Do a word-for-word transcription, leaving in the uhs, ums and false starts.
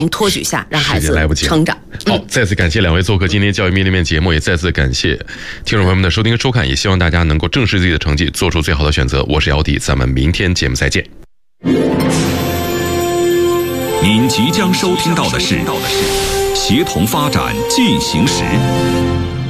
托举下，让孩子成长。 好，再次感谢两位做客今天教育面对面节目，也再次感谢听众朋友们的收听和收看，也希望大家能够正视自己的成绩，做出最好的选择。我是姚迪，咱们明天节目再见。 您即将收听到的是协同发展进行时。